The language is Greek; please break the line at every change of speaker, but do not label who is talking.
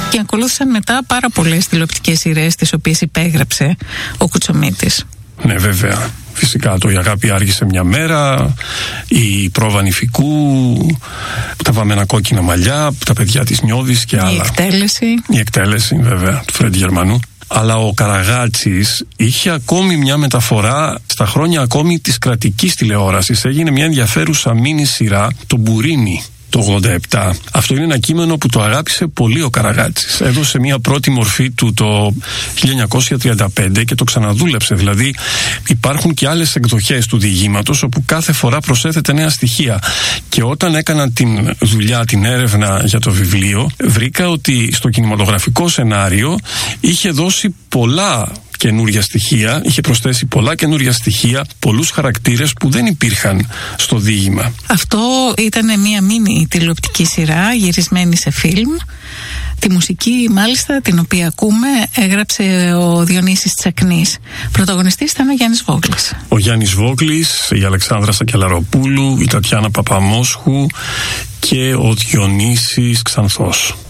Και ακολούθησαν μετά πάρα πολλές τηλεοπτικές σειρές τις οποίες υπέγραψε ο Κουτσομίτης.
Ναι, βέβαια. Φυσικά το «Η αγάπη άργησε μια μέρα», η «Πρόβα νηφικού», τα «Βαμμένα κόκκινα μαλλιά», τα «Παιδιά της Νιώδης» και άλλα. Η εκτέλεση βέβαια του Φρέντι Γερμανού. Αλλά ο Καραγάτσης είχε ακόμη μια μεταφορά στα χρόνια ακόμη της κρατικής τηλεόρασης. Έγινε μια ενδιαφέρουσα μίνι σειρά, το «Μπουρίνι», το 87. Αυτό είναι ένα κείμενο που το αγάπησε πολύ ο Καραγάτσης. Έδωσε μια πρώτη μορφή του το 1935 και το ξαναδούλεψε. Δηλαδή υπάρχουν και άλλες εκδοχές του διηγήματος όπου κάθε φορά προσέθεται νέα στοιχεία. Και όταν έκανα την δουλειά, την έρευνα για το βιβλίο, βρήκα ότι στο κινηματογραφικό σενάριο είχε δώσει πολλά καινούρια στοιχεία, είχε προσθέσει πολλά καινούρια στοιχεία, πολλούς χαρακτήρες που δεν υπήρχαν στο διήγημα.
Αυτό ήταν μια μίνι τηλεοπτική σειρά γυρισμένη σε φιλμ. Τη μουσική μάλιστα την οποία ακούμε έγραψε ο Διονύσης Τσακνής. Πρωταγωνιστής ήταν ο Γιάννης Βόγλης.
Ο Γιάννης Βόγλης, η Αλεξάνδρα Σακελαροπούλου, η Τατιάνα Παπαμόσχου και ο Διονύσης Ξανθός.